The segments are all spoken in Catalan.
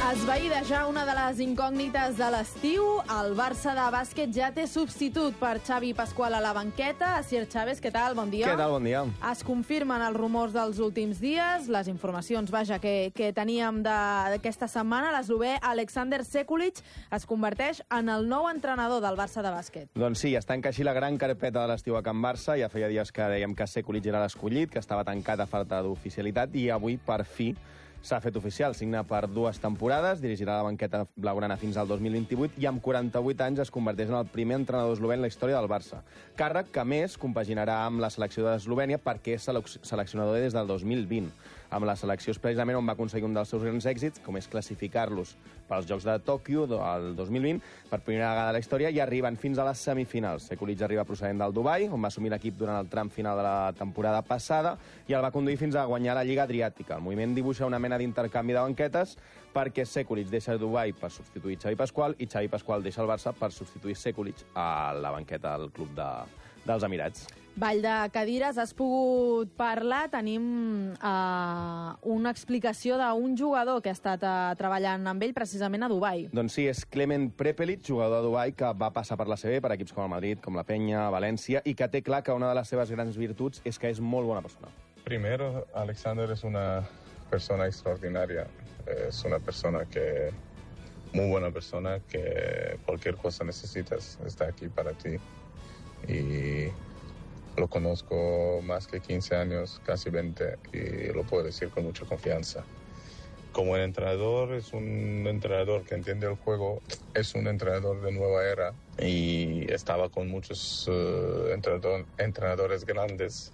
Esvaïda ja una de les incògnites de l'estiu, el Barça de bàsquet ja té substitut per Xavi Pasqual a la banqueta. Asier Chávez, què tal? Bon dia. Què tal? Bon dia. Es confirmen els rumors dels últims dies, les informacions, vaja, que teníem d'aquesta setmana. L'eslovè Alexander Sekulic es converteix en el nou entrenador del Barça de bàsquet. Doncs sí, està encaixant la gran carpeta de l'estiu a Can Barça. Ja feia dies que dèiem que Sekulic era l'escollit, que estava tancat a falta d'oficialitat, i avui, per fi, s'ha fet oficial. Signa per 2 temporades, dirigirà la banqueta blaugrana fins al 2028 i amb 48 anys es converteix en el primer entrenador eslovè en la història del Barça. Càrrec que, més, compaginarà amb la selecció d'Eslovènia perquè és seleccionador des del 2020. Amb la selecció és precisament on va aconseguir un dels seus grans èxits, com és classificar-los pels Jocs de Tòquio el 2020, per primera vegada a la història, i arriben fins a les semifinals. Sekulic arriba procedent del Dubai, on va assumir l'equip durant el tram final de la temporada passada, i el va conduir fins a guanyar la Lliga Adriàtica. El moviment dibuixa una mena d'intercanvi de banquetes perquè Sekulic deixa Dubai per substituir Xavi Pasqual i Xavi Pasqual deixa el Barça per substituir Sekulic a la banqueta del club dels Emirats. Ball de cadires, has pogut parlar. Tenim una explicació d'un jugador que ha estat treballant amb ell precisament a Dubai. Doncs sí, és Clement Prepelic, jugador de Dubai, que va passar per la CB, per equips com el Madrid, com la Peña, València, i que té clar que una de les seves grans virtuts és que és molt bona persona. Primero, Alexander es una persona extraordinaria. Es una persona que... muy buena persona, que cualquier cosa necesitas, está aquí para ti. Y lo conozco más que 15 años, casi 20, y lo puedo decir con mucha confianza. Como el entrenador, es un entrenador que entiende el juego, es un entrenador de nueva era, y estaba con muchos entrenadores grandes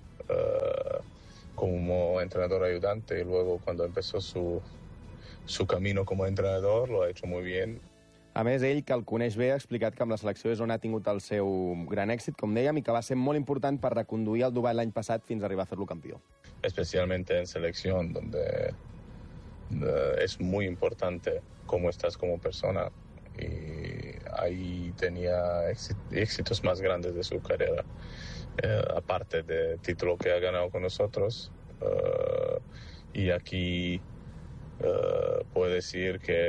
como entrenador ayudante, y luego cuando empezó su camino como entrenador lo ha hecho muy bien. A més, ell, que el coneix bé, ha explicat que amb la selecció és on ha tingut el seu gran èxit, com dèiem, i que va ser molt important per reconduir el Dubai l'any passat fins a arribar a fer-lo campió. Especialmente en selección, donde es muy importante cómo estás como persona, y ahí tenía éxitos más grandes de su carrera, aparte del título que ha ganado con nosotros, y aquí puedo decir que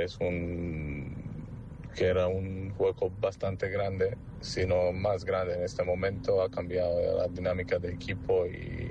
era un hueco bastante grande, sino más grande en este momento. Ha cambiado la dinámica del equipo y